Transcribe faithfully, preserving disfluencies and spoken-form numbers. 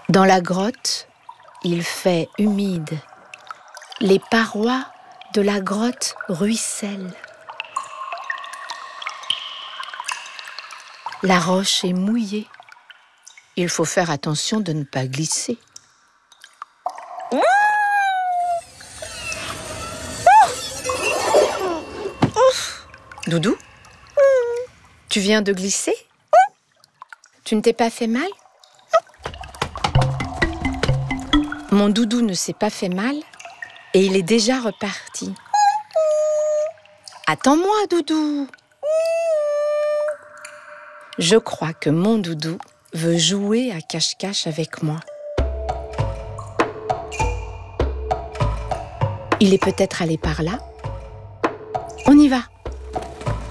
Dans la grotte, il fait humide. Les parois de la grotte ruissellent. La roche est mouillée. Il faut faire attention de ne pas glisser. Doudou, tu viens de glisser? Tu ne t'es pas fait mal? Mon Doudou ne s'est pas fait mal et il est déjà reparti. Attends-moi, Doudou. Je crois que mon Doudou veut jouer à cache-cache avec moi. Il est peut-être allé par là. On y va.